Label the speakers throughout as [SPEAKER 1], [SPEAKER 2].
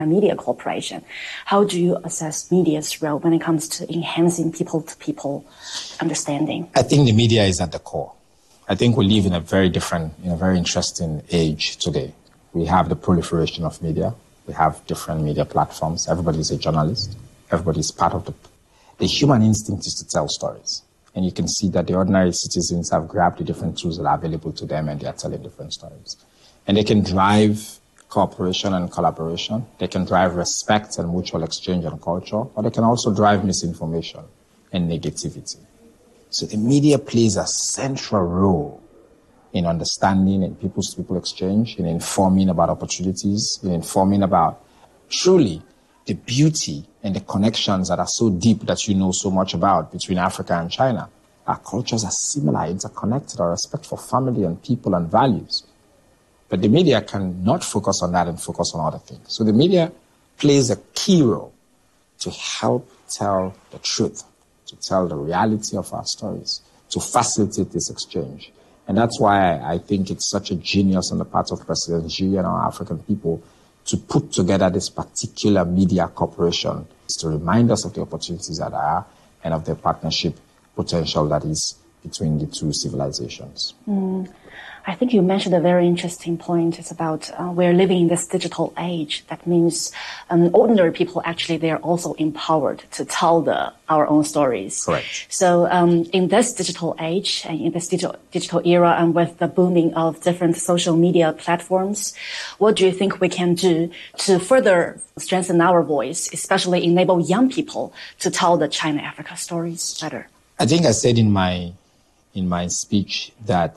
[SPEAKER 1] media corporation. How do you assess media's role when it comes to enhancing people-to-people understanding?
[SPEAKER 2] I think the media is at the core. I think we live in a very interesting age today. We have the proliferation of media. We have different media platforms. Everybody is a journalist. Everybody is part of the human instinct is to tell stories. And you can see that the ordinary citizens have grabbed the different tools that are available to them and they are telling different stories. And they can drive cooperation and collaboration. They can drive respect and mutual exchange and culture, or they can also drive misinformation and negativity. So the media plays a central role in understanding and people-to-people exchange, in informing about opportunities, in informing about truly the beauty and the connections that are so deep that you know so much about between Africa and China. Our cultures are similar, interconnected, our respect for family and people and values. But the media cannot focus on that and focus on other things. So the media plays a key role to help tell the truth, to tell the reality of our stories, to facilitate this exchange. And that's why I think it's such a genius on the part of President Xi and our African people to put together this particular media corporation to remind us of the opportunities that are and of the partnership potential that is between the two civilizations.
[SPEAKER 1] I think you mentioned a very interesting point. It's about we're living in this digital age. That means ordinary people, actually, they're also empowered to tell our own stories.
[SPEAKER 2] Correct.
[SPEAKER 1] So in this digital age, and in this digital era, and with the booming of different social media platforms, what do you think we can do to further strengthen our voice, especially enable young people to tell the China-Africa stories better?
[SPEAKER 2] I think I said in my speech that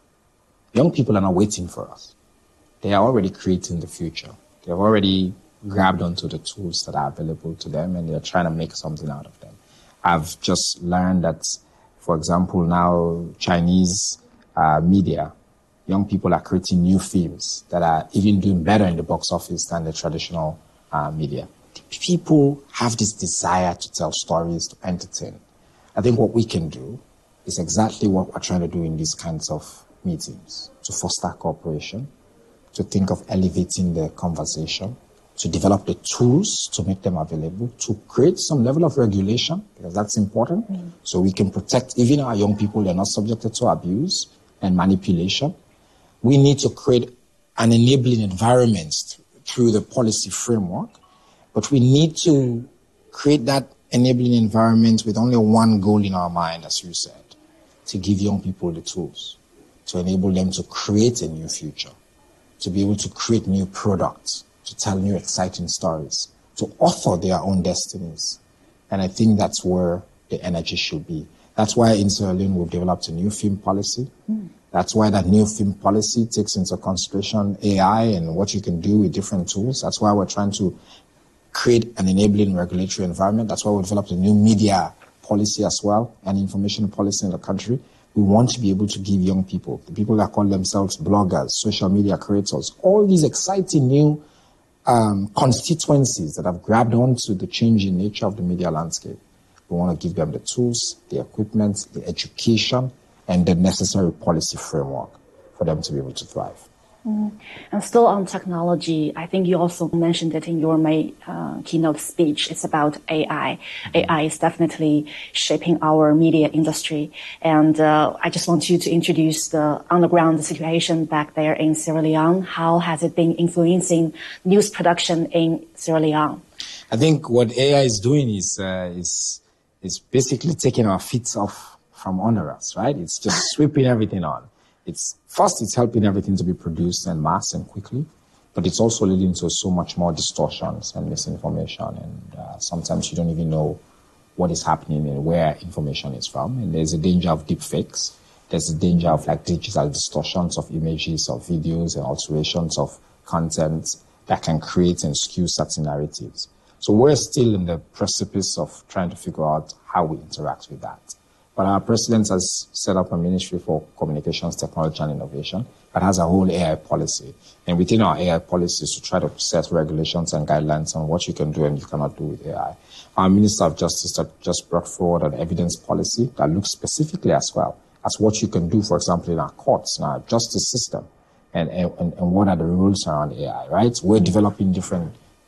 [SPEAKER 2] young people are not waiting for us. They are already creating the future. They've already grabbed onto the tools that are available to them and they're trying to make something out of them. I've just learned that, for example, now Chinese media, young people are creating new films that are even doing better in the box office than the traditional media. People have this desire to tell stories, to entertain. I think what we can do is exactly what we're trying to do in these kinds of meetings, to foster cooperation, to think of elevating the conversation, to develop the tools to make them available, to create some level of regulation, because that's important, so we can protect even our young people. They're not subjected to abuse and manipulation. We need to create an enabling environment through the policy framework, but we need to create that enabling environment with only one goal in our mind, as you said, to give young people the tools, to enable them to create a new future, to be able to create new products, to tell new exciting stories, to author their own destinies. And I think that's where the energy should be. That's why in Sierra Leone we've developed a new film policy. That's why that new film policy takes into consideration AI and what you can do with different tools. That's why we're trying to create an enabling regulatory environment. That's why we developed a new media policy as well, and information policy in the country. We want to be able to give young people, the people that call themselves bloggers, social media creators, all these exciting new constituencies that have grabbed onto the changing nature of the media landscape. We want to give them the tools, the equipment, the education, and the necessary policy framework for them to be able to thrive.
[SPEAKER 1] And still on technology, I think you also mentioned it in your May keynote speech. It's about AI. AI is definitely shaping our media industry. And I just want you to introduce the on-the-ground situation back there in Sierra Leone. How has it been influencing news production in Sierra Leone?
[SPEAKER 2] I think what AI is doing is basically taking our feet off from under us, right? It's just sweeping everything on. It's helping everything to be produced en masse and quickly, but it's also leading to so much more distortions and misinformation. And sometimes you don't even know what is happening and where information is from. And there's a danger of deep fakes. There's a danger of digital distortions of images, of videos, and alterations of content that can create and skew certain narratives. So we're still in the precipice of trying to figure out how we interact with that. But our president has set up a ministry for communications, technology, and innovation that has a whole AI policy. And within our AI policies, to try to set regulations and guidelines on what you can do and you cannot do with AI. Our Minister of Justice just brought forward an evidence policy that looks specifically as well as what you can do, for example, in our courts, in our justice system, and what are the rules around AI, right? We're developing different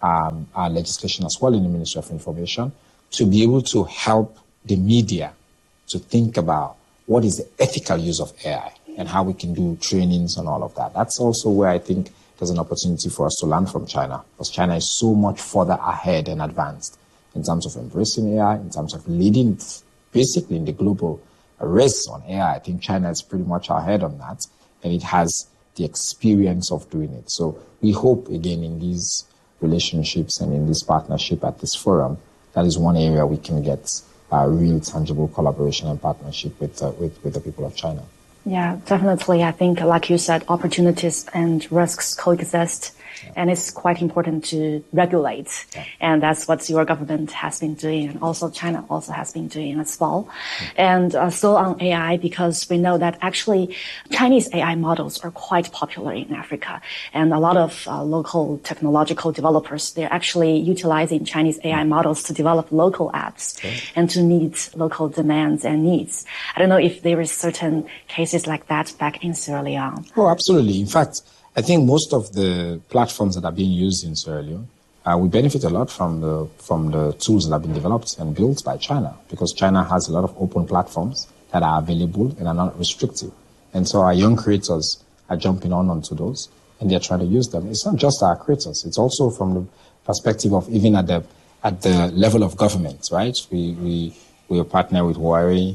[SPEAKER 2] our legislation as well in the Ministry of Information to be able to help the media to think about what is the ethical use of AI and how we can do trainings and all of that. That's also where I think there's an opportunity for us to learn from China, because China is so much further ahead and advanced in terms of embracing AI, in terms of leading basically in the global race on AI. I think China is pretty much ahead on that, and it has the experience of doing it. So we hope, again, in these relationships and in this partnership at this forum, that is one area we can get real tangible collaboration and partnership with the people of China.
[SPEAKER 1] Yeah, definitely. I think, like you said, opportunities and risks coexist. And it's quite important to regulate. Yeah. And that's what your government has been doing. And also China also has been doing as well. And still on AI, because we know that actually Chinese AI models are quite popular in Africa. And a lot of local technological developers, they're actually utilizing Chinese AI models to develop local apps and to meet local demands and needs. I don't know if there is certain cases like that back in Sierra Leone.
[SPEAKER 2] Oh, absolutely. In fact, I think most of the platforms that are being used in Sierra Leone, we benefit a lot from the tools that have been developed and built by China, because China has a lot of open platforms that are available and are not restrictive. And so our young creators are jumping onto those, and they're trying to use them. It's not just our creators; it's also from the perspective of even at the level of government, right? We are partner with Huawei,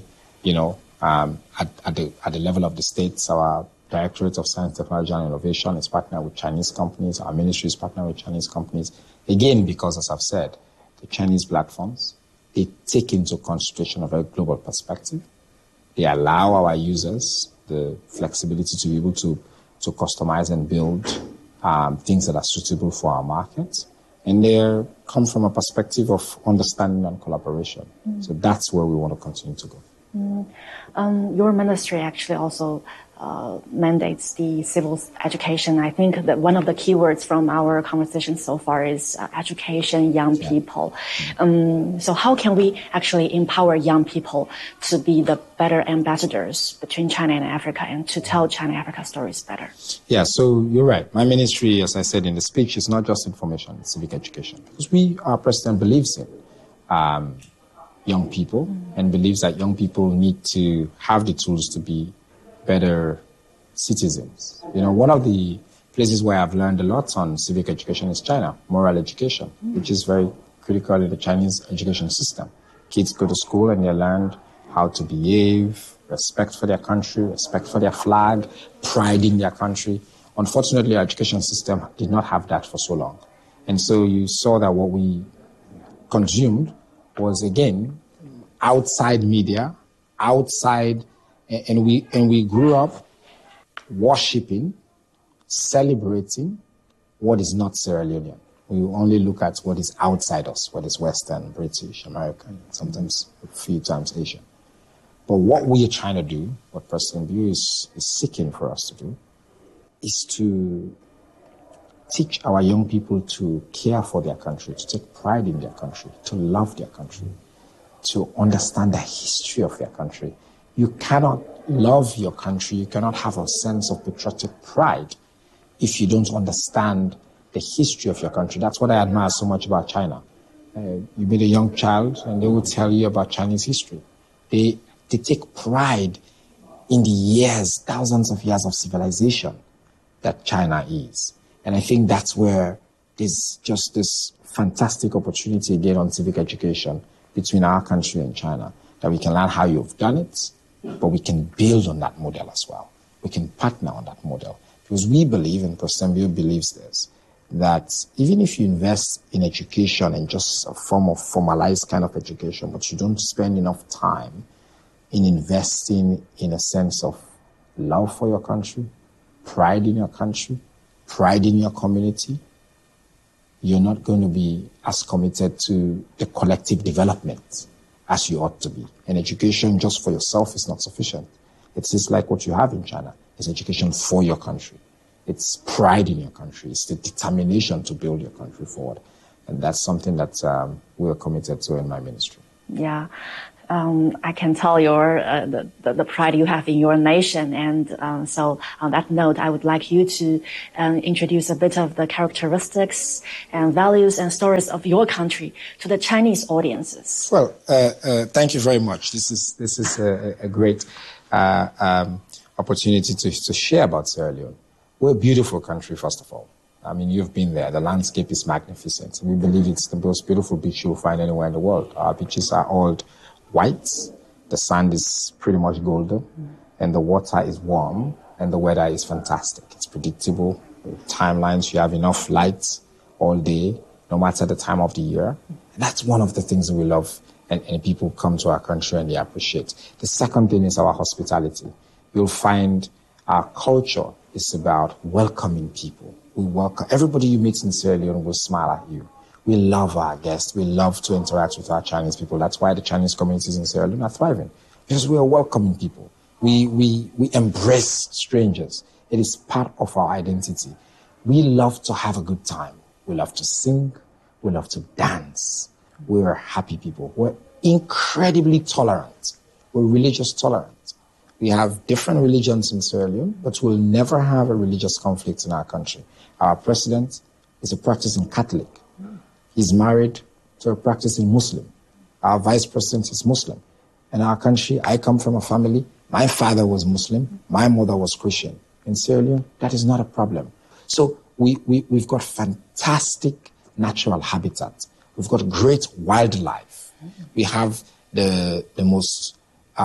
[SPEAKER 2] at the level of the states. Our Directorate of Science, Technology and Innovation is partnered with Chinese companies. Our ministry is partnered with Chinese companies. Again, because, as I've said, the Chinese platforms, they take into consideration a very global perspective. They allow our users the flexibility to be able to customize and build things that are suitable for our markets. And they come from a perspective of understanding and collaboration. So that's where we want to continue to go.
[SPEAKER 1] Your ministry actually also mandates the civil education. I think that one of the keywords from our conversation so far is education, young people. So how can we actually empower young people to be the better ambassadors between China and Africa and to tell China-Africa stories better?
[SPEAKER 2] Yeah, so you're right. My ministry, as I said in the speech, is not just information, it's civic education. Because our president believes in young people and believes that young people need to have the tools to be better citizens. One of the places where I've learned a lot on civic education is China, moral education, which is very critical in the Chinese education system. Kids go to school and they learn how to behave, respect for their country, respect for their flag, pride in their country. Unfortunately, our education system did not have that for so long. And so you saw that what we consumed was, again, outside media, outside. And we grew up worshipping, celebrating what is not Sierra Leonean. We only look at what is outside us, what is Western, British, American, sometimes a few times Asian. But what we are trying to do, what President Biu is seeking for us to do, is to teach our young people to care for their country, to take pride in their country, to love their country, to understand the history of their country. You cannot love your country, you cannot have a sense of patriotic pride if you don't understand the history of your country. That's what I admire so much about China. You meet a young child and they will tell you about Chinese history. They take pride in the years, thousands of years of civilization that China is. And I think that's where there's just this fantastic opportunity again on civic education between our country and China, that we can learn how you've done it, but we can build on that model as well. We can partner on that model. Because we believe, and President Biu believes this, that even if you invest in education and just a form of formalized kind of education, but you don't spend enough time in investing in a sense of love for your country, pride in your country, pride in your community, you're not going to be as committed to the collective development as you ought to be. And education just for yourself is not sufficient. It's just like what you have in China. It's education for your country. It's pride in your country. It's the determination to build your country forward. And that's something that we are committed to in my ministry.
[SPEAKER 1] Yeah. I can tell your the pride you have in your nation, and so on that note, I would like you to introduce a bit of the characteristics and values and stories of your country to the Chinese audiences.
[SPEAKER 2] Well, thank you very much. This is a great opportunity to share about Sierra Leone. We're a beautiful country, first of all. I mean, you've been there. The landscape is magnificent. We believe it's the most beautiful beach you'll find anywhere in the world. Our beaches are all white, the sand is pretty much golden, and the water is warm, and the weather is fantastic. It's predictable. Timelines, you have enough light all day, no matter the time of the year. And that's one of the things that we love, and people come to our country and they appreciate. The second thing is our hospitality. You'll find our culture is about welcoming people. We welcome everybody you meet in Sierra Leone will smile at you. We love our guests. We love to interact with our Chinese people. That's why the Chinese communities in Sierra Leone are thriving, because we are welcoming people. We embrace strangers. It is part of our identity. We love to have a good time. We love to sing. We love to dance. We're happy people. We're incredibly tolerant. We're religious tolerant. We have different religions in Sierra Leone, but we'll never have a religious conflict in our country. Our president is a practicing Catholic. He's married to a practicing Muslim. Our vice president is Muslim. In our country, I come from a family. My father was Muslim. My mother was Christian. In Sierra Leone, that is not a problem. So we've got fantastic natural habitat. We've got great wildlife. We have the most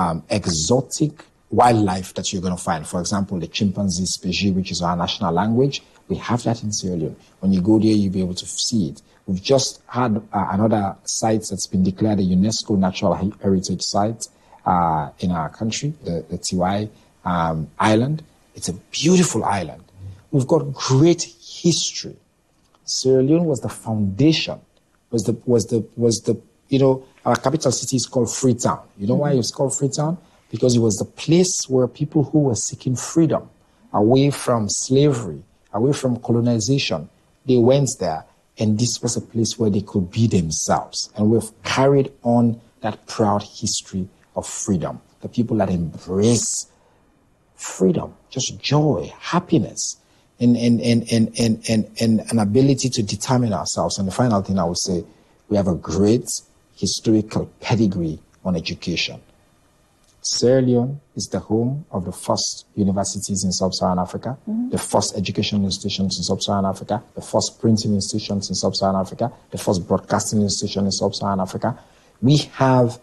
[SPEAKER 2] exotic wildlife that you're going to find. For example, the chimpanzee species, which is our national language. We have that in Sierra Leone. When you go there, you'll be able to see it. We've just had another site that's been declared a UNESCO Natural Heritage Site in our country, the Tiwai Island. It's a beautiful island. We've got great history. Sierra Leone was the foundation, was the our capital city is called Freetown. You know why it's called Freetown? Because it was the place where people who were seeking freedom away from slavery, away from colonization, they went there, and this was a place where they could be themselves. And we've carried on that proud history of freedom. The people that embrace freedom, just joy, happiness, and an ability to determine ourselves. And the final thing I would say, we have a great historical pedigree on education. Sierra Leone is the home of the first universities in sub-Saharan Africa, the first educational institutions in sub-Saharan Africa, the first printing institutions in sub-Saharan Africa, the first broadcasting institution in sub-Saharan Africa. We have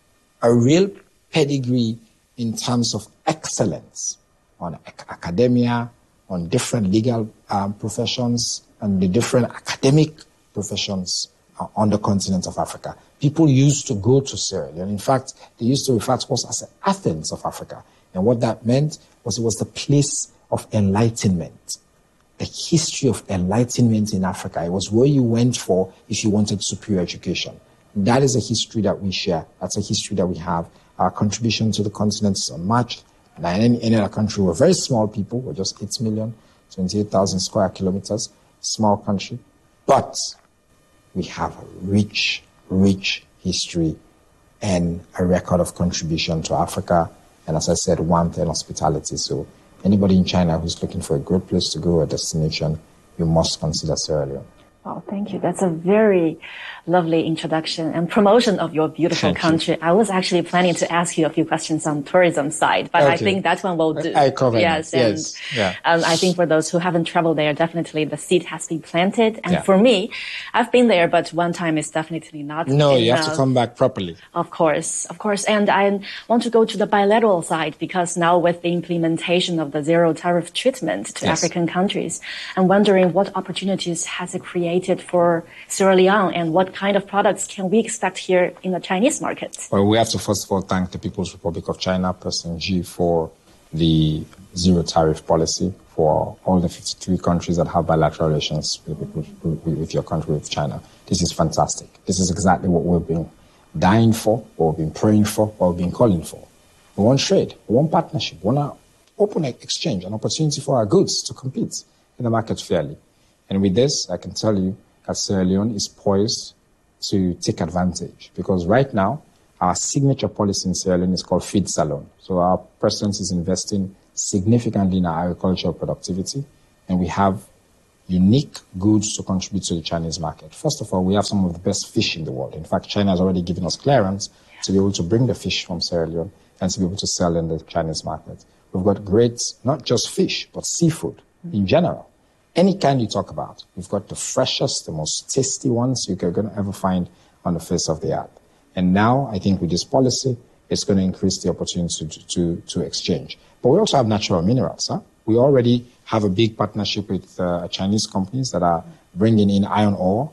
[SPEAKER 2] a real pedigree in terms of excellence on academia, on different legal professions, and the different academic professions on the continent of Africa. People used to go to Sierra Leone. In fact, they used to refer to us as the Athens of Africa. And what that meant was it was the place of enlightenment, the history of enlightenment in Africa. It was where you went for if you wanted superior education. And that is a history that we share. That's a history that we have. Our contribution to the continent is unmatched. And in any other country, we're very small people. We're just 8 million, 28,000 square kilometers, small country. But we have a rich history and a record of contribution to Africa. And as I said, warmth and hospitality. So anybody in China who's looking for a great place to go, a destination, you must consider Sierra Leone.
[SPEAKER 1] Oh, thank you. That's a very lovely introduction and promotion of your beautiful country. I was actually planning to ask you a few questions on tourism side, but okay. I think that one will do.
[SPEAKER 2] I cover
[SPEAKER 1] yes,
[SPEAKER 2] and
[SPEAKER 1] yeah. I think for those who haven't traveled there, definitely the seed has been planted. And for me, I've been there, but one time is definitely not
[SPEAKER 2] No,
[SPEAKER 1] enough.
[SPEAKER 2] You have to come back properly.
[SPEAKER 1] Of course. And I want to go to the bilateral side because now with the implementation of the zero tariff treatment to African countries, I'm wondering what opportunities has it created for Sierra Leone and what kind of products can we expect here in the Chinese market?
[SPEAKER 2] Well, we have to first of all thank the People's Republic of China, President Xi, for the zero tariff policy for all the 53 countries that have bilateral relations with your country, with China. This is fantastic. This is exactly what we've been dying for, what we've been praying for, what we've been calling for. We want trade, we want partnership, we want an open exchange, an opportunity for our goods to compete in the market fairly. And with this, I can tell you that Sierra Leone is poised to take advantage because right now our signature policy in Sierra Leone is called Feed Salon. So our president is investing significantly in our agricultural productivity, and we have unique goods to contribute to the Chinese market. First of all, we have some of the best fish in the world. In fact, China has already given us clearance to be able to bring the fish from Sierra Leone and to be able to sell in the Chinese market. We've got great, not just fish, but seafood in general. Any kind you talk about, we've got the freshest, the most tasty ones you're going to ever find on the face of the earth. And now, I think with this policy, it's going to increase the opportunity to exchange. But we also have natural minerals. We already have a big partnership with Chinese companies that are bringing in iron ore,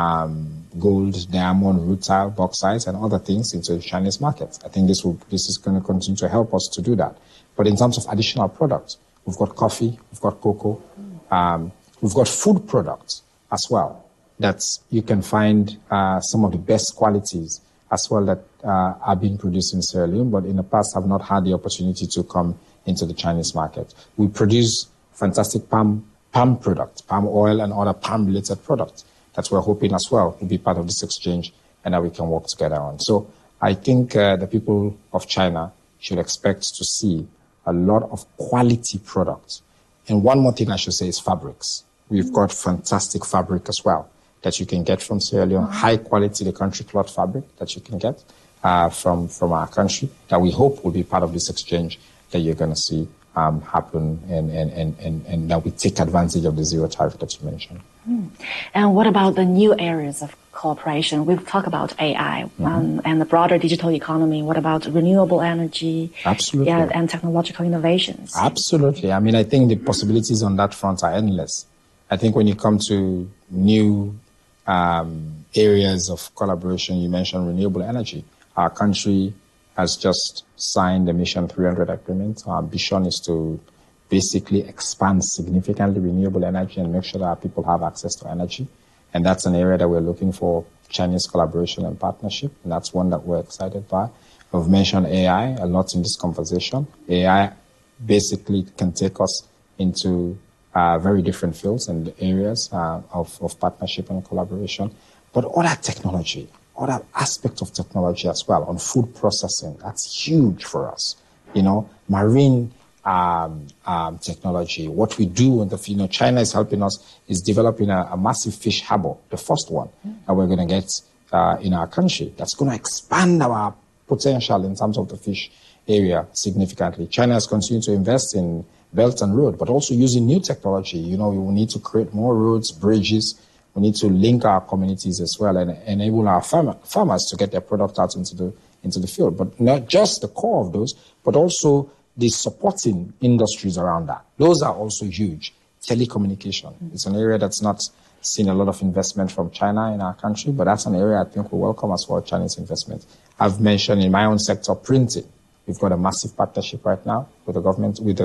[SPEAKER 2] gold, diamond, rutile, bauxite, and other things into the Chinese market. I think this is going to continue to help us to do that. But in terms of additional products, we've got coffee, we've got cocoa, we've got food products as well that you can find some of the best qualities as well that are being produced in Sierra Leone, but in the past have not had the opportunity to come into the Chinese market. We produce fantastic palm products, palm oil and other palm-related products that we're hoping as well will be part of this exchange and that we can work together on. So I think the people of China should expect to see a lot of quality products. And one more thing I should say is fabrics. We've got fantastic fabric as well that you can get from Sierra Leone, high quality, the country cloth fabric that you can get from our country that we hope will be part of this exchange that you're going to see happen and that we take advantage of the zero tariff that you mentioned.
[SPEAKER 1] And what about the new areas of cooperation? We've talked about AI and the broader digital economy. What about renewable energy?
[SPEAKER 2] Absolutely.
[SPEAKER 1] And technological innovations?
[SPEAKER 2] Absolutely. I mean, I think the possibilities on that front are endless. I think when you come to new areas of collaboration, you mentioned renewable energy. Our country has just signed the Mission 300 agreement. Our ambition is to basically expand significantly renewable energy and make sure that our people have access to energy. And that's an area that we're looking for Chinese collaboration and partnership. And that's one that we're excited by. We've mentioned AI a lot in this conversation. AI basically can take us into very different fields and areas of partnership and collaboration. But other technology, other aspects of technology as well, on food processing, that's huge for us. You know, marine technology, what we do, China is helping us, is developing a massive fish harbor, the first one that we're going to get in our country. That's going to expand our potential in terms of the fish area significantly. China has continued to invest in Belt and Road, but also using new technology. You know, we need to create more roads, bridges. We need to link our communities as well and enable our farmers to get their product out into the field. But not just the core of those, but also the supporting industries around that. Those are also huge. Telecommunication. It's an area that's not seen a lot of investment from China in our country, but that's an area I think we welcome as well, Chinese investment. I've mentioned in my own sector, printing. We've got a massive partnership right now with the government, with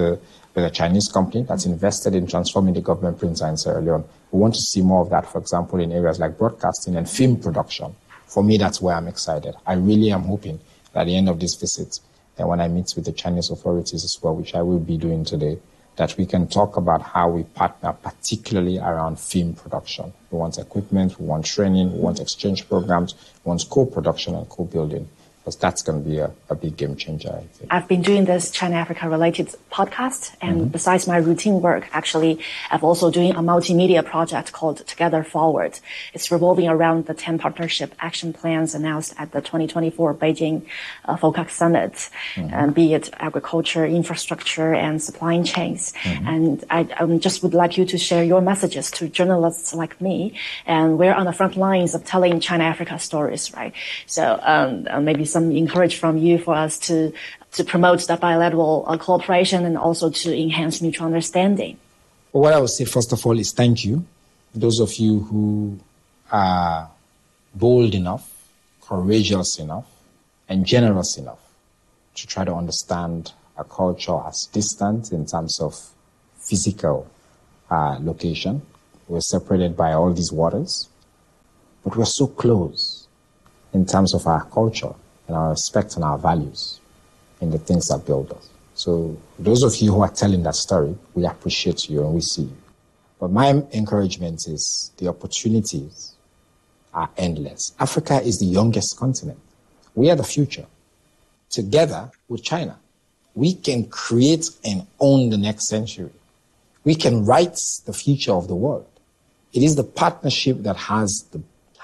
[SPEAKER 2] a Chinese company that's invested in transforming the government printer in Sierra Leone. We want to see more of that, for example, in areas like broadcasting and film production. For me, that's where I'm excited. I really am hoping that at the end of this visit, and when I meet with the Chinese authorities as well, which I will be doing today, that we can talk about how we partner, particularly around film production. We want equipment, we want training, we want exchange programs, we want co-production and co-building. Because that's going to be a big game changer, I think. I've
[SPEAKER 1] been doing this China-Africa related podcast, and besides my routine work, actually, I'm also doing a multimedia project called Together Forward. It's revolving around the 10 partnership action plans announced at the 2024 Beijing FOCAC Summit, and be it agriculture, infrastructure, and supply chains. And I just would like you to share your messages to journalists like me, and we're on the front lines of telling China-Africa stories, right? So maybe some encouragement from you for us to promote that bilateral cooperation and also to enhance mutual understanding.
[SPEAKER 2] Well, what I would say, first of all, is thank you. Those of you who are bold enough, courageous enough, and generous enough to try to understand a culture as distant in terms of physical location. We're separated by all these waters, but we're so close in terms of our culture and our respect and our values in the things that build us. So those of you who are telling that story, we appreciate you and we see you. But my encouragement is the opportunities are endless. Africa is the youngest continent. We are the future. Together with China, we can create and own the next century. We can write the future of the world. It is the partnership that has the